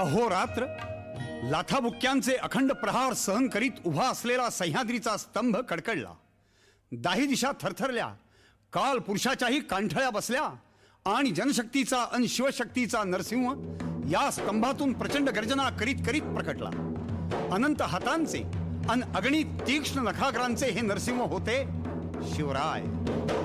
अहोरात्र लाथाबुक्क्यांचे अखंड प्रहार सहन करीत उभा असलेला सह्याद्रीचा स्तंभ कडकडला. दाही दिशा थरथरल्या. काल पुरुषाच्याही कांठळ्या बसल्या आणि जनशक्तीचा अन शिवशक्तीचा नरसिंह या स्तंभातून प्रचंड गर्जना करीत करीत प्रकटला. अनंत हातांचे अन अगणित तीक्ष्ण नखाग्रांचे हे नरसिंह होते शिवराय.